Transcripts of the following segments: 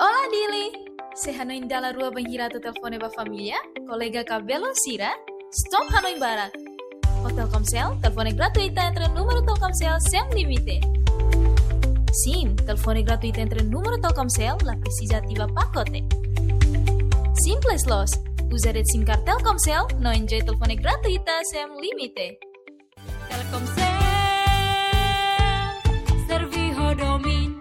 Olá, Dili! Se Hanoi dalla rua banhirato telefone ba família, colega cabelo Sira, stop Hanoi Barak. O Telkomsel, telefone gratuita entre número Telkomsel sem limite. Sim, telefone gratuito entre número Telkomsel, la precisa ativa pacote. Simples los, usa rede SIM card Telkomsel, no enjoy telefone gratuita sem limite. Telkomsel, serviço domin.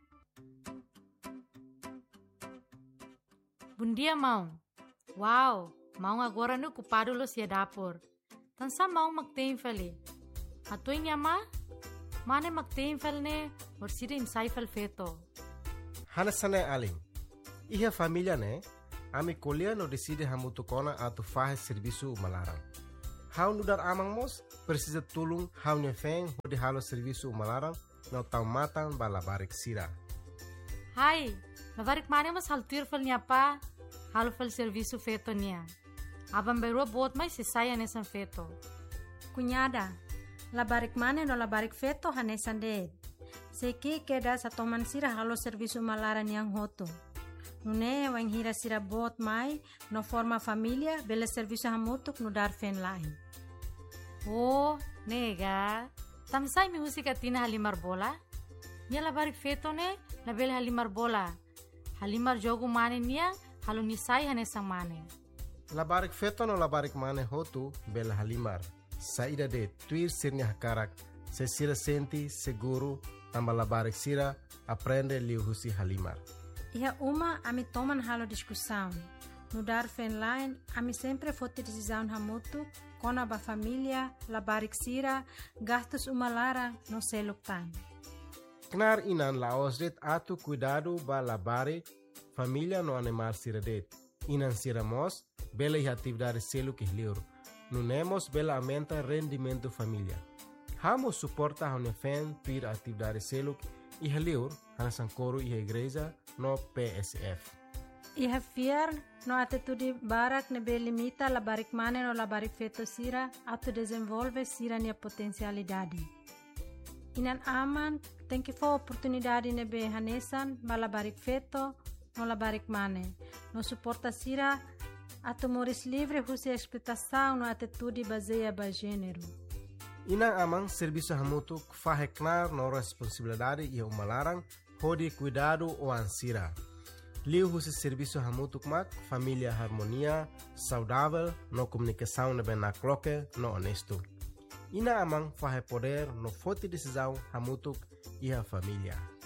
Bom dia, mão. Uau, mão agora no ocupado lo sia dapur. Tansa mão magtein fali. Atuin yama? Mane magtein fal ne, orsida insai fal feto. Hanasane aling. Iha família ne, ami kolia no decide hamutu kona atu fahe serviço malaram. Hau nudar amang mos, precisa tulung hau nefeng hodi halo serviço malaram, no tau matan balabarik sira. Hai, labarik mane mas haltir fal niya pa, halo fal serviço feto niya. Abang berua bot mai sisaya nesan feto. Cunhada, labarik mane no labarik feto hanesan de. Seki keda sa toman sira halo serviço malaran yang hoto. Nune wang hira sira bot mai no forma família bela serviço hamutuk no dar fen lain. Oh, nega. Tamsay mi musika tina halimar bola? Nia labarik feto ne, label halimar bola. Halimar jogo mane niya, halo nisay hanesang mane. Labarik feto no labarik mane hotu bela halimar. Saída de tuir sirnya hakarak, se sira senti seguro, tamba labarik sira, aprende liu husi halimar. Iha uma ami toman halo discussão. No dar fen line, ami sempre fote decisão hamutuk, kona ba família, labarik sira, gastos umalara no seluktan. Knar inan laosdet atu cuidado ba labare, família no animal sira det. Inan sira mos, bela e atividade selo que liur. Nunemos bela aumenta rendimento família. Hamo suporta a unefen tuir atividade selo e liur, hanasan coro e igreja no PSF. Iha fiar no atitude barak ne be limita labarik mane no labarik feto sira atu desenvolve sira nia potencialidade. Inan aman tem que for oportunidade ne be hanesan ba labarik feto no labarik mane. No suporta sira atu moris livre husi explotação no atitude baseia ba gênero. Inang amang serviço hamutuk faheknar no responsabilidade e umalarang hodi cuidado o ansira. Liu husi serviço hamutuk mak família harmonia, saudável, no comunicação ne ben na cloque, no honesto. Ina amang fahe poder no forte decisão hamutuk e a família.